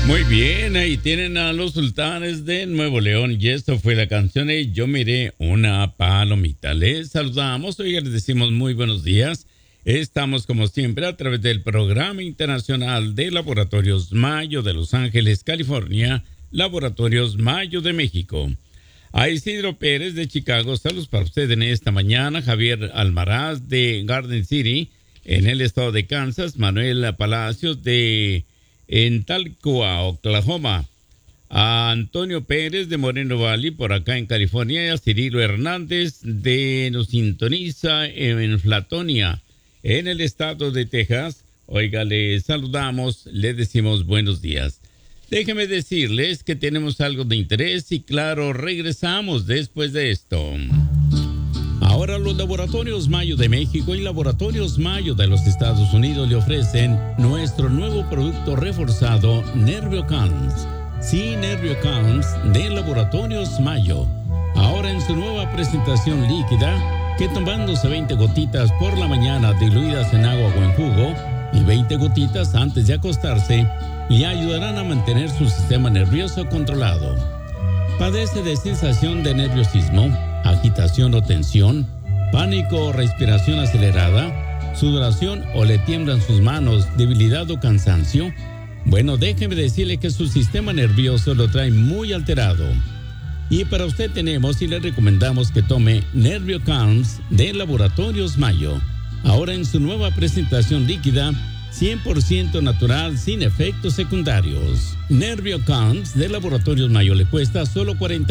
Muy bien, ahí tienen a los Sultanes de Nuevo León y esto fue la canción de Yo miré una palomita. Les saludamos, hoy les decimos muy buenos días. Estamos como siempre a través del Programa Internacional de Laboratorios Mayo de Los Ángeles, California, Laboratorios Mayo de México. A Isidro Pérez de Chicago, saludos para usted en esta mañana. Javier Almaraz de Garden City, en el estado de Kansas. Manuel Palacios en Talcoa, Oklahoma. A Antonio Pérez de Moreno Valley, por acá en California. Y a Cirilo Hernández nos sintoniza en Flatonia, en el estado de Texas. Oiga, le saludamos, le decimos buenos días. Déjenme decirles que tenemos algo de interés y claro, regresamos después de esto. Ahora los Laboratorios Mayo de México y Laboratorios Mayo de los Estados Unidos le ofrecen nuestro nuevo producto reforzado NervioCalms. Sí, NervioCalms de Laboratorios Mayo. Ahora en su nueva presentación líquida, que tomándose 20 gotitas por la mañana diluidas en agua o en jugo y 20 gotitas antes de acostarse, le ayudarán a mantener su sistema nervioso controlado. ¿Padece de sensación de nerviosismo, agitación o tensión, pánico o respiración acelerada, sudoración o le tiemblan sus manos, debilidad o cansancio? Bueno, déjeme decirle que su sistema nervioso lo trae muy alterado. Y para usted tenemos y le recomendamos que tome NervioCalms de Laboratorios Mayo. Ahora en su nueva presentación líquida, 100% natural, sin efectos secundarios. NervioCalms de Laboratorios Mayo le cuesta solo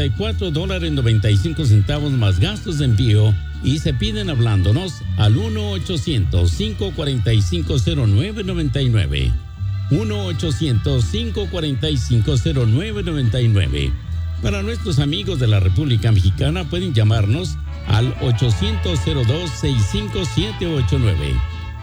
$44.95 más gastos de envío y se piden hablándonos al 1-800-545-0999. 1-800-545-0999. Para nuestros amigos de la República Mexicana pueden llamarnos al 800-02-65789.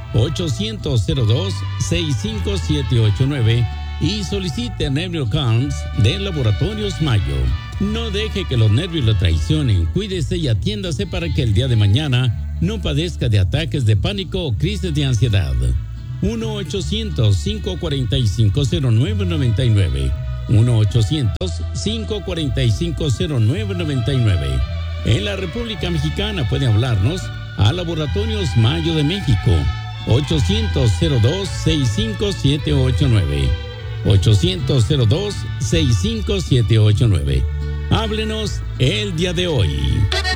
800-02-65789 y solicite NervioCalms de Laboratorios Mayo. No deje que los nervios lo traicionen, cuídese y atiéndase para que el día de mañana no padezca de ataques de pánico o crisis de ansiedad. 1-800-545-0999. 1-800-545-0999. En la República Mexicana puede hablarnos a Laboratorios Mayo de México. 800-02-65789. 800-02-65789. Háblenos el día de hoy.